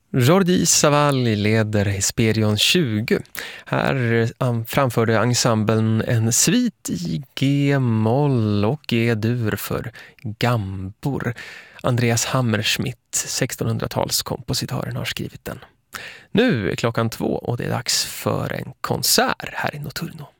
Jordi Savall leder Hesperion 20. Här framförde ensemblen en svit i G-moll och G-dur för gambor. Andreas Hammerschmidt, 1600-talskompositören, har skrivit den. Nu är klockan 2 och det är dags för en konsert här i Notturno.